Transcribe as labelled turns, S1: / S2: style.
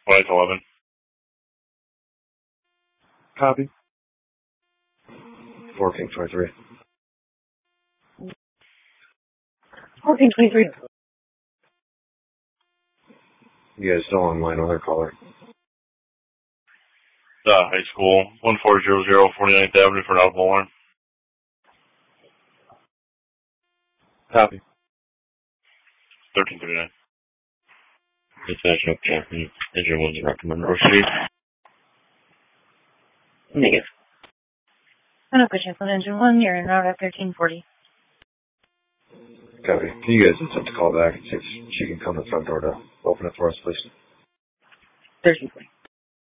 S1: Flight 11.
S2: Copy. 1423.
S3: 1423.
S2: You guys still online with our caller?
S1: High school, 1400 49th Avenue for an audible alarm.
S2: Copy.
S1: 1339. It's National Champion. Engine 1's recommend proceed.
S3: Negative. No question on engine 1, you're en route at 1340.
S2: Copy. Can you guys attempt to call back and see if she can come to the front door to open it for us, please?
S3: 1340.